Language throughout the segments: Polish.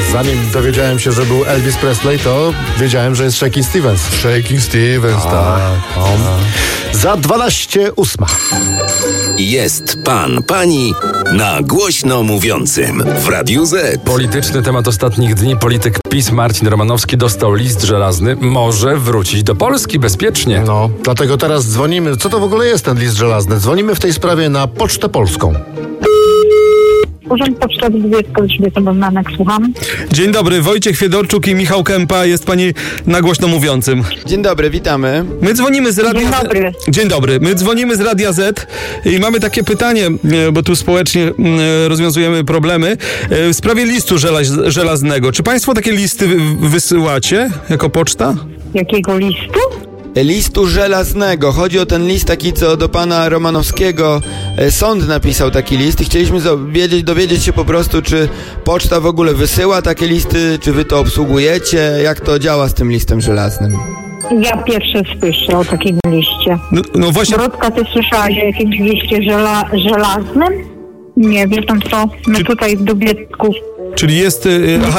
Zanim dowiedziałem się, że był Elvis Presley, to wiedziałem, że jest Shakin' Stevens. Shakin' Stevens, tak. Za 12:08. Jest pan, pani na głośno mówiącym w Radiu Z. Polityczny temat ostatnich dni. Polityk PiS Marcin Romanowski dostał list żelazny. Może wrócić do Polski bezpiecznie. No, dlatego teraz dzwonimy. Co to w ogóle jest ten list żelazny? Dzwonimy w tej sprawie na Pocztę Polską. Urząd Pocztowy Związkowy, słucham. Dzień dobry, Wojciech Fiedorczuk i Michał Kępa, jest pani na głośno mówiącym. Dzień dobry, witamy. My dzwonimy z Radia Dzień dobry. Dzień dobry, my dzwonimy z Radia Z i mamy takie pytanie, bo tu społecznie rozwiązujemy problemy, w sprawie listu żelaznego. Czy państwo takie listy wysyłacie jako poczta? Jakiego listu? Listu żelaznego. Chodzi o ten list taki, co do pana Romanowskiego sąd napisał taki list i chcieliśmy dowiedzieć się po prostu, czy poczta w ogóle wysyła takie listy, czy wy to obsługujecie, jak to działa z tym listem żelaznym. Ja pierwsze słyszę o takim liście. No właśnie. Dorotka, ty słyszałaś o jakimś liście żelaznym? Nie wiem co. My tutaj w Dubiecku Czyli jest...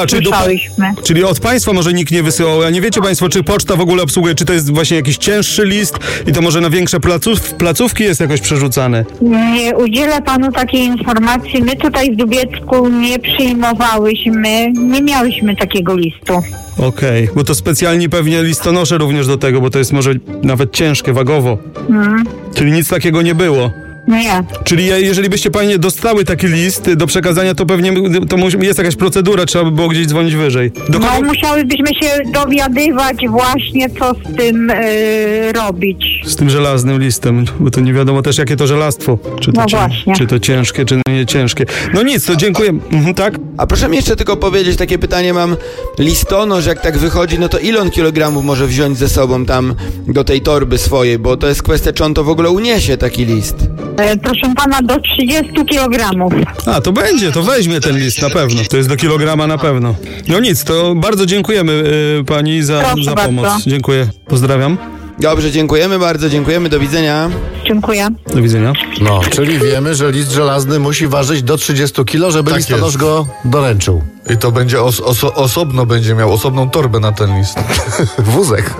czyli od państwa może nikt nie wysyłał, a nie wiecie państwo, czy poczta w ogóle obsługuje, czy to jest właśnie jakiś cięższy list i to może na większe placówki jest jakoś przerzucane? Nie udzielę panu takiej informacji. My tutaj w Dubiecku nie przyjmowałyśmy, nie miałyśmy takiego listu. Okej, bo to specjalni pewnie listonosze również do tego, bo to jest może nawet ciężkie, wagowo. Czyli nic takiego nie było. Nie. Czyli jeżeli byście panie dostały taki list do przekazania, to pewnie jest jakaś procedura, trzeba by było gdzieś dzwonić wyżej. No musiałybyśmy się dowiadywać właśnie, co z tym robić. Z tym żelaznym listem, bo to nie wiadomo też, jakie to żelastwo. Czy to ciężkie, czy nie ciężkie. No nic, to dziękuję. Tak? A proszę mi jeszcze tylko powiedzieć, takie pytanie mam. Listonosz, jak tak wychodzi, no to ile on kilogramów może wziąć ze sobą tam do tej torby swojej? Bo to jest kwestia, czy on to w ogóle uniesie, taki list. Proszę pana, do 30 kg. A, to weźmie ten list na pewno. To jest do kilograma na pewno. No nic, to bardzo dziękujemy pani za pomoc. Bardzo. Dziękuję, pozdrawiam. Dobrze, dziękujemy bardzo, dziękujemy, do widzenia. Dziękuję. Do widzenia. No, czyli wiemy, że list żelazny musi ważyć do 30 kg, żeby Tak listonosz jest. go doręczył. I to będzie osobno będzie miał osobną torbę na ten list. Wózek.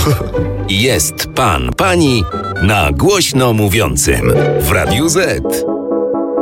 Jest pan, pani na głośno mówiącym w Radiu Z.